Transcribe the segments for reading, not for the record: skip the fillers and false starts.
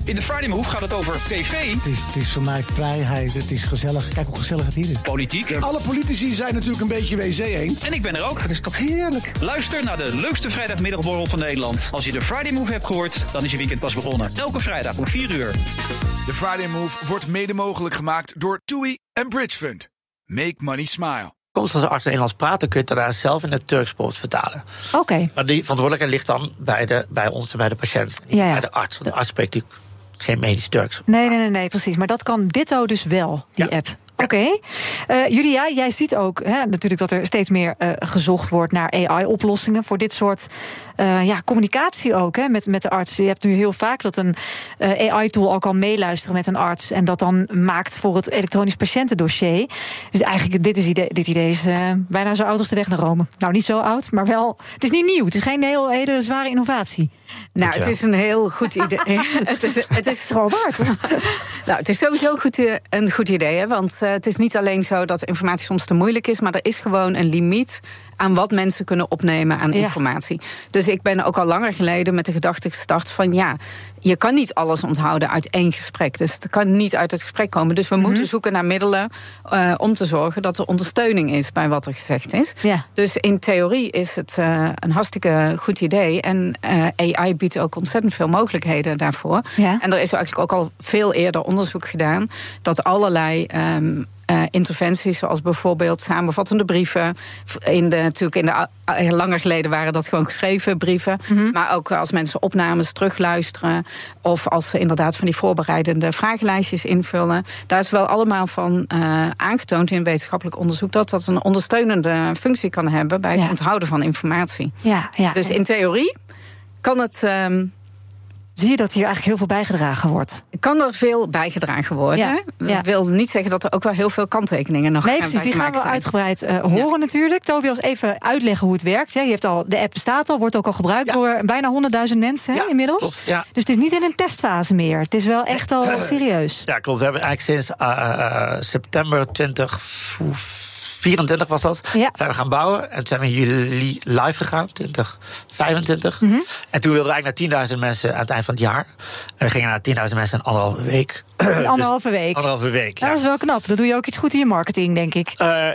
In de Friday Move gaat het over tv. Het is voor mij vrijheid, het is gezellig. Kijk hoe gezellig het hier is. Politiek. Alle politici zijn natuurlijk een beetje wc-eend. En ik ben er ook. Dat is toch heerlijk. Luister naar de leukste vrijdagmiddagborrel van Nederland. Als je de Friday Move hebt gehoord, dan is je weekend pas begonnen. Elke vrijdag om 4 uur. De Friday Move wordt mede mogelijk gemaakt door TUI en Bridge Fund. Make money smile. Als een arts Nederlands praat, dan kun je het daarna zelf in het Turks bijvoorbeeld vertalen. Oké. Maar die verantwoordelijkheid ligt dan bij ons en bij de patiënt. Ja. Bij de arts. Want de arts spreekt natuurlijk geen medisch Turks. Nee, precies. Maar dat kan Ditto dus wel, die app. Oké. Julia, jij ziet ook natuurlijk dat er steeds meer gezocht wordt naar AI-oplossingen voor dit soort communicatie ook met de arts. Je hebt nu heel vaak dat een AI-tool al kan meeluisteren met een arts en dat dan maakt voor het elektronisch patiëntendossier. Dus eigenlijk dit idee is bijna zo oud als de weg naar Rome. Nou, niet zo oud, maar wel. Het is niet nieuw. Het is geen hele zware innovatie. Nou, het is een heel goed idee. het is gewoon waar. Nou, het is sowieso een goed idee, hè? Want het is niet alleen zo dat informatie soms te moeilijk is, maar er is gewoon een limiet aan wat mensen kunnen opnemen aan informatie. Dus ik ben ook al langer geleden met de gedachte gestart van je kan niet alles onthouden uit één gesprek. Dus het kan niet uit het gesprek komen. Dus we moeten zoeken naar middelen om te zorgen dat er ondersteuning is bij wat er gezegd is. Ja. Dus in theorie is het een hartstikke goed idee. En AI biedt ook ontzettend veel mogelijkheden daarvoor. Ja. En er is eigenlijk ook al veel eerder onderzoek gedaan dat allerlei interventies, zoals bijvoorbeeld samenvattende brieven. Langer geleden waren dat gewoon geschreven brieven. Mm-hmm. Maar ook als mensen opnames terugluisteren, of als ze inderdaad van die voorbereidende vragenlijstjes invullen. Daar is wel allemaal van aangetoond in wetenschappelijk onderzoek dat een ondersteunende functie kan hebben bij het onthouden van informatie. Ja. Dus in theorie kan het. Zie je dat hier eigenlijk heel veel bijgedragen wordt? Kan er veel bijgedragen worden. Dat wil niet zeggen dat er ook wel heel veel kanttekeningen nog gaan precies, die gaan we uitgebreid horen natuurlijk. Tobias, even uitleggen hoe het werkt. Je hebt al, de app bestaat al, wordt ook al gebruikt door bijna 100.000 mensen inmiddels. Klopt, ja. Dus het is niet in een testfase meer. Het is wel echt al serieus. Ja, klopt. We hebben eigenlijk sinds september 2024 was dat. Ja. Zijn we gaan bouwen. En toen zijn we in juli live gegaan, 2025. Mm-hmm. En toen wilden we eigenlijk naar 10.000 mensen aan het eind van het jaar. En we gingen naar 10.000 mensen in anderhalve week. Anderhalve week? Anderhalve week, ja. Dat is wel knap. Dan doe je ook iets goed in je marketing, denk ik.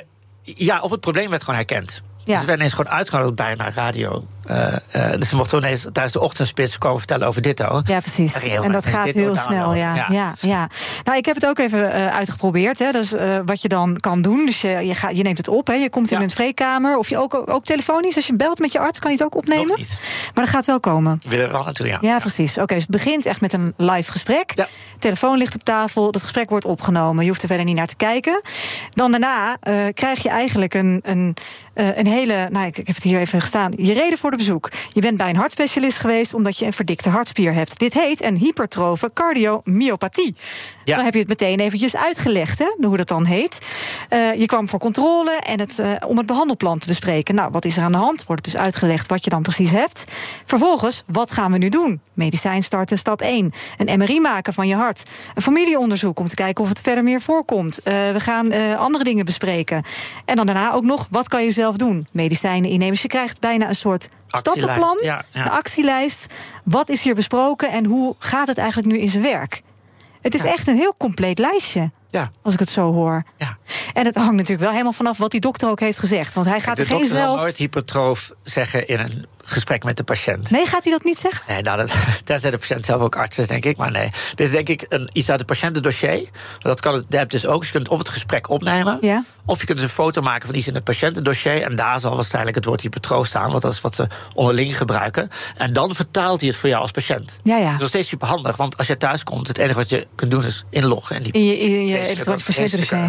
Of het probleem werd gewoon herkend. Ja. Dus we werden ineens gewoon uitgenodigd bij naar radio. Dus ze mochten ineens tijdens de ochtendspits komen vertellen over Ditto. Ja, precies. En dat gaat heel snel, ja. Nou, ik heb het ook even uitgeprobeerd. Hè. Dus wat je dan kan doen. Dus je neemt het op. Hè. Je komt in een spreekkamer. Of je ook telefonisch. Als je belt met je arts, kan je het ook opnemen. Nog niet. Maar dat gaat wel komen. Willen we wel naartoe, ja. Ja, precies. Oké, dus het begint echt met een live gesprek. Ja. Telefoon ligt op tafel. Het gesprek wordt opgenomen. Je hoeft er verder niet naar te kijken. Dan daarna krijg je eigenlijk een hele. Nou, ik heb het hier even gestaan. Je reden voor de bezoek. Je bent bij een hartspecialist geweest omdat je een verdikte hartspier hebt. Dit heet een hypertrofe cardiomyopathie. Ja. Dan heb je het meteen eventjes uitgelegd, hè, hoe dat dan heet. Je kwam voor controle en om het behandelplan te bespreken. Nou, wat is er aan de hand? Wordt het dus uitgelegd wat je dan precies hebt. Vervolgens, wat gaan we nu doen? Medicijn starten, stap 1. Een MRI maken van je hart. Een familieonderzoek om te kijken of het verder meer voorkomt. We gaan andere dingen bespreken. En dan daarna ook nog, wat kan je zelf doen? Medicijnen innemen. Dus je krijgt bijna een soort stappenplan, een actielijst. Wat is hier besproken en hoe gaat het eigenlijk nu in zijn werk? Het is echt een heel compleet lijstje. Ja. Als ik het zo hoor. Ja. En het hangt natuurlijk wel helemaal vanaf wat die dokter ook heeft gezegd. Want hij gaat er geen zelf. De dokter zal nooit hypertroof zeggen in een gesprek met de patiënt. Nee, gaat hij dat niet zeggen? Nee, tenzij de patiënt zelf ook arts is, denk ik. Maar nee, dit is denk ik iets uit het patiëntendossier. Dat kan de app dus ook. Dus je kunt of het gesprek opnemen. Ja. Of je kunt dus een foto maken van iets in het patiëntendossier. En daar zal waarschijnlijk het woord hypertroof staan. Want dat is wat ze onderling gebruiken. En dan vertaalt hij het voor jou als patiënt. Ja. Dat is nog steeds superhandig. Want als je thuis komt, het enige wat je kunt doen is inloggen. In je elektronisch patiëntendossier.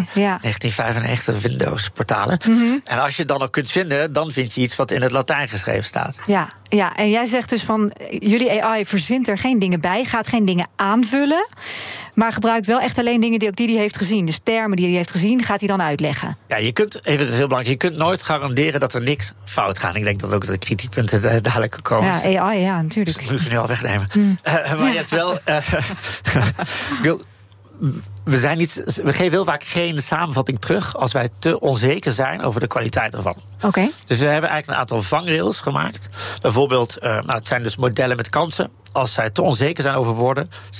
1995 Windows portalen. Mm-hmm. En als je het dan ook kunt vinden, dan vind je iets wat in het Latijn geschreven staat. Ja, en jij zegt dus van, jullie AI verzint er geen dingen bij, gaat geen dingen aanvullen, maar gebruikt wel echt alleen dingen die hij heeft gezien. Dus termen die hij heeft gezien, gaat hij dan uitleggen. Ja, je kunt, even, dat is heel belangrijk, je kunt nooit garanderen dat er niks fout gaat. Ik denk dat ook de kritiekpunten dadelijk komen. Ja, AI, ja, natuurlijk. Dus dat moet je nu al wegnemen. Maar je hebt wel. We geven heel vaak geen samenvatting terug als wij te onzeker zijn over de kwaliteit ervan. Okay. Dus we hebben eigenlijk een aantal vangrails gemaakt. Bijvoorbeeld, het zijn dus modellen met kansen. Als zij te onzeker zijn over woorden,